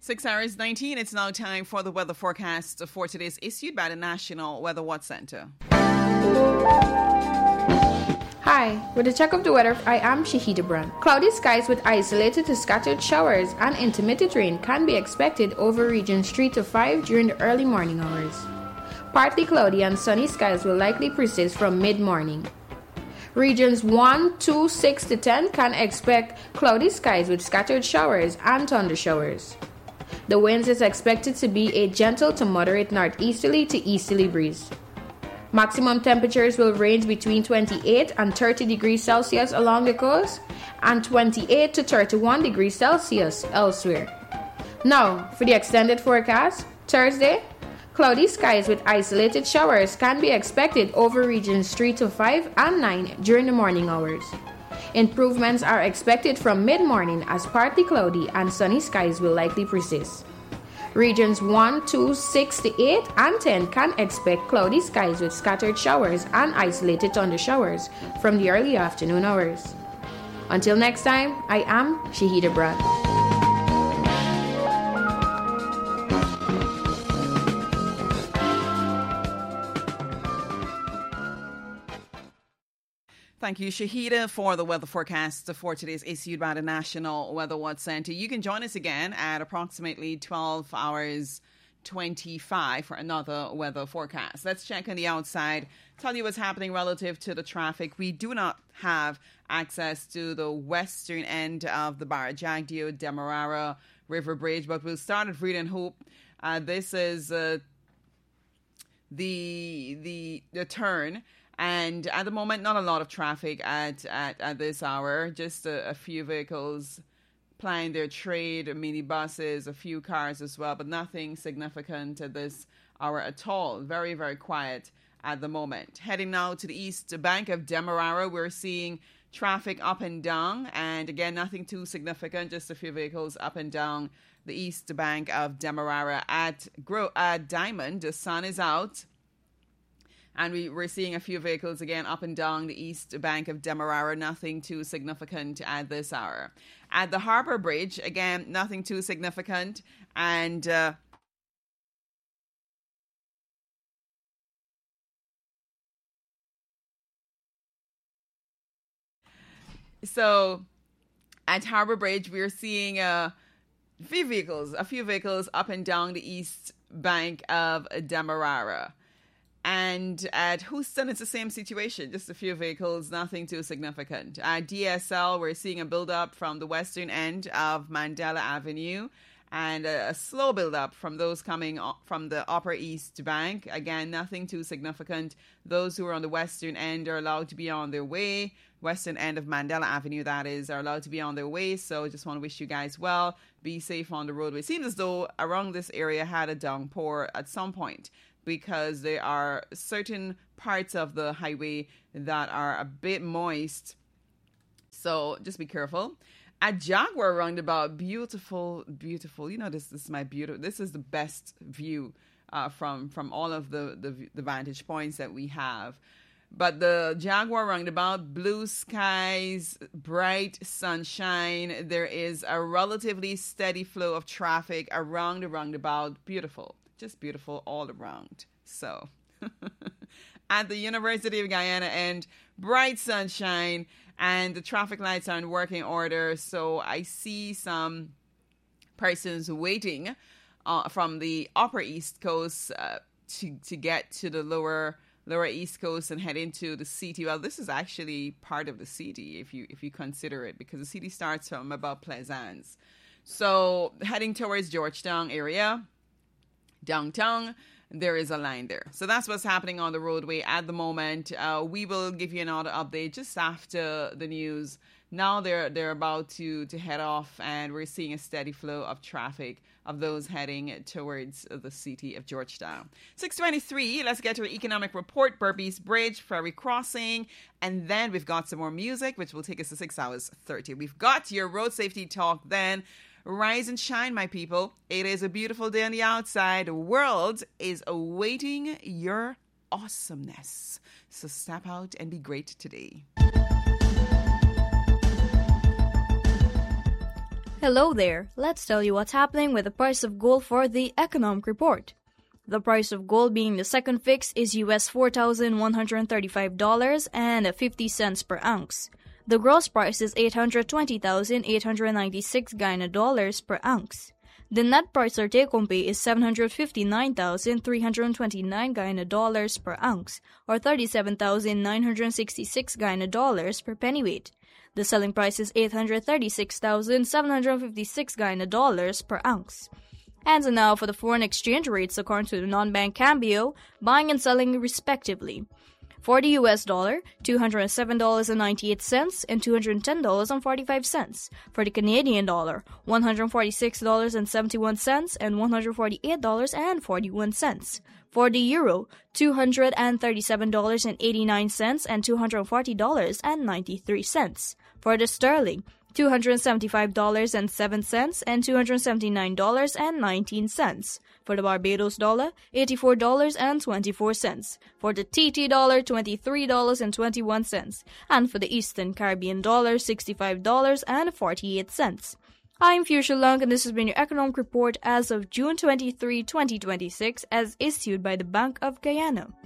6 hours 19. It's now time for the weather forecast for today's issued by the National Weather Watch Center. Hi, with a check of the weather, I am Shahida Brand. Cloudy skies with isolated to scattered showers and intermittent rain can be expected over regions 3 to 5 during the early morning hours. Partly cloudy and sunny skies will likely persist from mid-morning. Regions 1, 2, 6 to 10 can expect cloudy skies with scattered showers and thunder showers. The winds is expected to be a gentle to moderate northeasterly to easterly breeze. Maximum temperatures will range between 28 and 30 degrees Celsius along the coast and 28 to 31 degrees Celsius elsewhere. Now, for the extended forecast, Thursday, cloudy skies with isolated showers can be expected over regions 3 to 5 and 9 during the morning hours. Improvements are expected from mid-morning as partly cloudy and sunny skies will likely persist. Regions 1, 2, 6 to 8 and 10 can expect cloudy skies with scattered showers and isolated thunder showers from the early afternoon hours. Until next time, I am Shahida Brad. Thank you, Shahida, for the weather forecast for today's issued by the National Weather Watch Center. You can join us again at approximately 12 hours 25 for another weather forecast. Let's check on the outside, tell you what's happening relative to the traffic. We do not have access to the western end of the Barra-Jagdeo Demerara River Bridge, but we'll start at Reed and Hope. This is the turn. And at the moment, not a lot of traffic at this hour. Just a few vehicles plying their trade, minibuses, a few cars as well, but nothing significant at this hour at all. Very, very quiet at the moment. Heading now to the east bank of Demerara, we're seeing traffic up and down. And again, nothing too significant, just a few vehicles up and down the east bank of Demerara. At Diamond, the sun is out. And we're seeing a few vehicles again up and down the east bank of Demerara, nothing too significant at this hour. At the Harbour Bridge, again, nothing too significant. And so at Harbour Bridge, we're seeing a few vehicles up and down the east bank of Demerara. And at Houston, it's the same situation, just a few vehicles, nothing too significant. At DSL, we're seeing a build-up from the western end of Mandela Avenue and a slow build-up from those coming from the upper east bank. Again, nothing too significant. Those who are on the western end are allowed to be on their way. Western end of Mandela Avenue, that is, are allowed to be on their way. So just want to wish you guys well. Be safe on the roadway. It seems as though around this area had a downpour at some point, because there are certain parts of the highway that are a bit moist. So just be careful. At Jaguar Roundabout, beautiful. You know, this is my beautiful. This is the best view from all of the vantage points that we have. But the Jaguar Roundabout, blue skies, bright sunshine. There is a relatively steady flow of traffic around the roundabout. Beautiful. Just beautiful all around. So, at the University of Guyana end, bright sunshine, and the traffic lights are in working order. So I see some persons waiting from the upper East Coast to get to the lower East Coast and head into the city. Well, this is actually part of the city if you consider it, because the city starts from about Plaisance. So heading towards Georgetown area. Downtown, there is a line there. So that's what's happening on the roadway at the moment. We will give you another update just after the news. Now they're about to head off, and we're seeing a steady flow of traffic of those heading towards the city of Georgetown. 6:23, let's get to our economic report. Berbice Bridge, Ferry Crossing, and then we've got some more music, which will take us to 6 hours 30. We've got your road safety talk then. Rise and shine, my people. It is a beautiful day on the outside. The world is awaiting your awesomeness. So step out and be great today. Hello there. Let's tell you what's happening with the price of gold for the Economic Report. The price of gold being the second fix is US $4,135.50 per ounce. The gross price is $820,896 Guyana dollars per ounce. The net price or take-home pay is $759,329 Guyana dollars per ounce, or $37,966 Guyana dollars per pennyweight. The selling price is $836,756 Guyana dollars per ounce. And now for the foreign exchange rates according to the non-bank Cambio, buying and selling respectively. For the US dollar, $207.98 and $210.45. For the Canadian dollar, $146.71 and $148.41. For the euro, $237.89 and $240.93. For the sterling, $275.07 and $279.19. For the Barbados dollar, $84.24. For the TT dollar, $23.21. And for the Eastern Caribbean dollar, $65.48. I'm Fuchsia Lung, and this has been your Economic Report as of June 23, 2026, as issued by the Bank of Guyana.